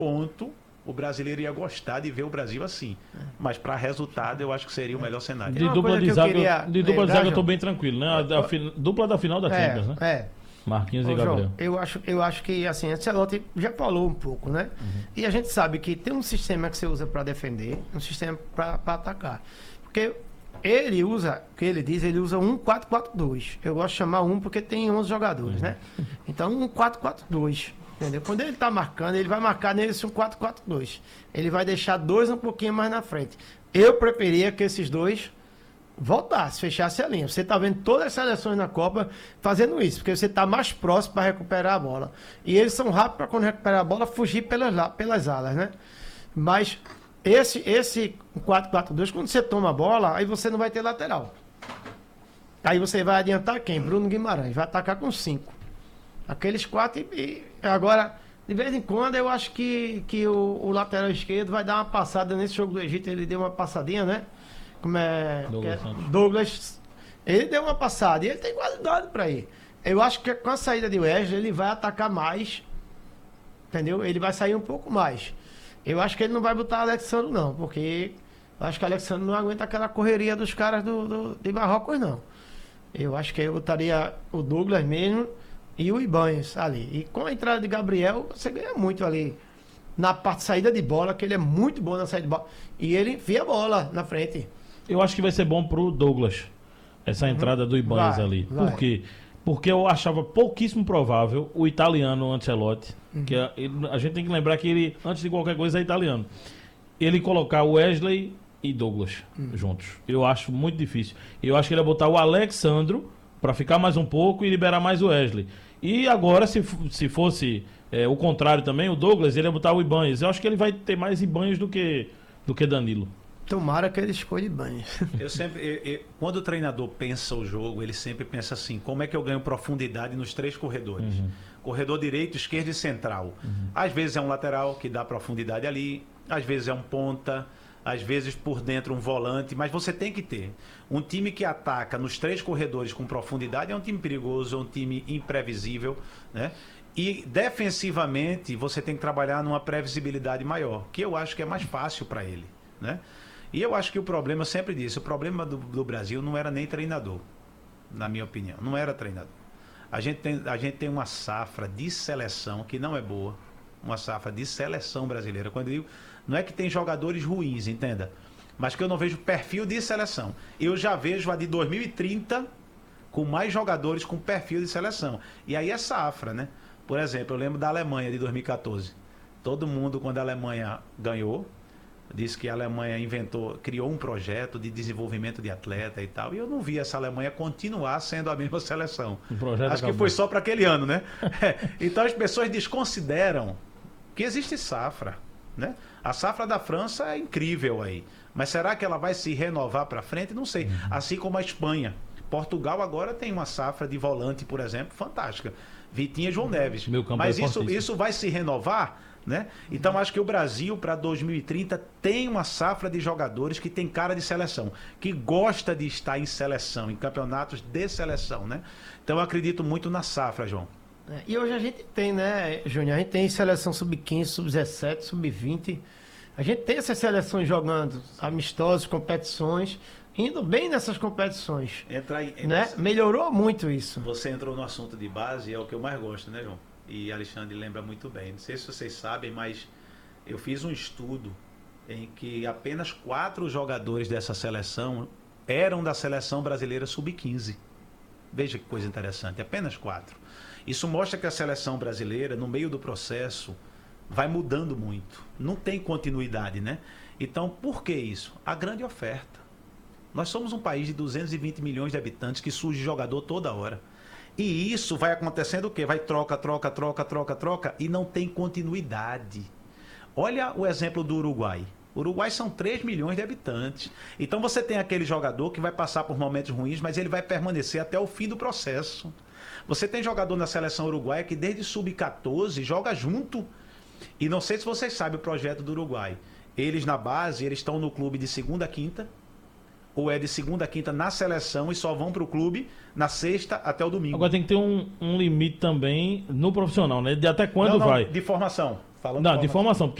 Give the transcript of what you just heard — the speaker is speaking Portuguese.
ponto, o brasileiro ia gostar de ver o Brasil assim. Mas para resultado, eu acho que seria o melhor cenário. De dupla de zaga, eu tô bem tranquilo, né? Dupla da final da Champions, né? Marquinhos e Gabriel. João, eu acho que, assim, Ancelotti já falou um pouco, né? E a gente sabe que tem um sistema que você usa para defender, um sistema para atacar. Porque ele usa, o que ele diz, ele usa um 4-4-2. Eu gosto de chamar porque tem 11 jogadores, né? Então, um 4-4-2. Entendeu? Quando ele tá marcando, ele vai marcar nesse 4-4-2. Ele vai deixar dois um pouquinho mais na frente. Eu preferia que esses dois voltassem, fechassem a linha. Você tá vendo todas as seleções na Copa fazendo isso, porque você tá mais próximo para recuperar a bola. E eles são rápidos para, quando recuperar a bola, fugir pelas alas, né? Mas esse 4-4-2, quando você toma a bola, aí você não vai ter lateral. Aí você vai adiantar quem? Bruno Guimarães. Vai atacar com 5. Aqueles 4 e agora, de vez em quando, eu acho que o lateral esquerdo vai dar uma passada nesse jogo do Egito. Ele deu uma passadinha, né? Como é? Douglas. Ele deu uma passada e ele tem qualidade para ir. Eu acho que com a saída de Wesley, ele vai atacar mais. Entendeu? Ele vai sair um pouco mais. Eu acho que ele não vai botar Alexandre, não, porque eu acho que o Alexandre não aguenta aquela correria dos caras de Marrocos, não. Eu acho que eu botaria o Douglas mesmo e o Ibanez ali. E com a entrada de Gabriel, você ganha muito ali na parte de saída de bola, que ele é muito bom na saída de bola. E ele enfia a bola na frente. Eu acho que vai ser bom pro Douglas, essa entrada do Ibanez ali. Por quê? Porque eu achava pouquíssimo provável o italiano Ancelotti, que a gente tem que lembrar que ele, antes de qualquer coisa, é italiano. Ele colocar o Wesley e Douglas juntos. Eu acho muito difícil. Eu acho que ele vai botar o Alexandro para ficar mais um pouco e liberar mais o Wesley. E agora, se fosse o contrário também, o Douglas, ele ia botar o Ibanez. Eu acho que ele vai ter mais Ibanez do que Danilo. Tomara que ele escolha Ibanez. Quando o treinador pensa o jogo, ele sempre pensa assim: como é que eu ganho profundidade nos 3 corredores? Corredor direito, esquerdo e central. Às vezes é um lateral que dá profundidade ali, às vezes é um ponta, às vezes por dentro um volante, mas você tem que ter um time que ataca nos 3 corredores com profundidade. É um time perigoso, é um time imprevisível, né? E defensivamente você tem que trabalhar numa previsibilidade maior, que eu acho que é mais fácil para ele, né? E eu acho que o problema, eu sempre disse, o problema do Brasil não era nem treinador, na minha opinião, não era treinador. A gente tem uma safra de seleção que não é boa, uma safra de seleção brasileira. Quando eu digo, não é que tem jogadores ruins, entenda, mas que eu não vejo perfil de seleção. Eu já vejo a de 2030 com mais jogadores com perfil de seleção. E aí é safra, né? Por exemplo, eu lembro da Alemanha de 2014. Todo mundo, quando a Alemanha ganhou, disse que a Alemanha criou um projeto de desenvolvimento de atleta e tal. E eu não vi essa Alemanha continuar sendo a mesma seleção. Acho que foi só para aquele ano, né? Então as pessoas desconsideram que existe safra, né? A safra da França é incrível aí. Mas será que ela vai se renovar para frente? Não sei. Assim como a Espanha. Portugal agora tem uma safra de volante, por exemplo, fantástica. Vitinha e João Neves. Mas isso vai se renovar? Né? Então acho que o Brasil para 2030 tem uma safra de jogadores que tem cara de seleção, que gosta de estar em seleção, em campeonatos de seleção, né? Então eu acredito muito na safra, João. E hoje a gente tem, né, Júnior? A gente tem seleção sub-15, sub-17, sub-20. A gente tem essas seleções jogando amistosos, competições, indo bem nessas competições. Né? Melhorou muito isso. Você entrou no assunto de base, é o que eu mais gosto, né, João? E Alexandre lembra muito bem. Não sei se vocês sabem, mas eu fiz um estudo em que apenas 4 jogadores dessa seleção eram da seleção brasileira sub-15. Veja que coisa interessante, apenas 4. Isso mostra que a seleção brasileira, no meio do processo, vai mudando muito. Não tem continuidade, né? Então, por que isso? A grande oferta. Nós somos um país de 220 milhões de habitantes que surge jogador toda hora. E isso vai acontecendo o quê? Vai troca e não tem continuidade. Olha o exemplo do Uruguai. O Uruguai são 3 milhões de habitantes. Então você tem aquele jogador que vai passar por momentos ruins, mas ele vai permanecer até o fim do processo. Você tem jogador na seleção uruguaia que desde sub-14 joga junto. E não sei se vocês sabem o projeto do Uruguai. Eles na base, eles estão no clube de segunda a quinta, ou é de segunda a quinta na seleção e só vão para o clube na sexta até o domingo. Agora tem que ter um limite também no profissional, né? De até quando vai? De formação. Falando Não, de formação.